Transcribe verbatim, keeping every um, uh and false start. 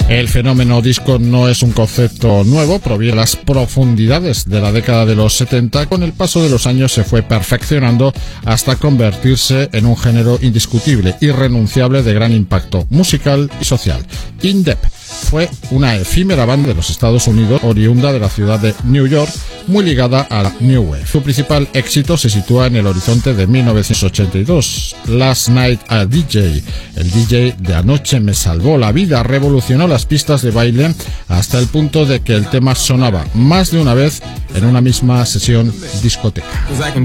El fenómeno disco no es un concepto nuevo, proviene de las profundidades de la década de los setenta. Con el paso de los años se fue perfeccionando hasta convertirse en un género indiscutible, irrenunciable, de gran impacto musical y social. In Depth fue una efímera banda de los Estados Unidos, oriunda de la ciudad de New York, muy ligada a la New Wave. Su principal éxito se sitúa en el horizonte de mil novecientos ochenta y dos. Last Night a D J, el D J de Anoche me salvó la vida, revolucionó las pistas de baile hasta el punto de que el tema sonaba más de una vez en una misma sesión discoteca.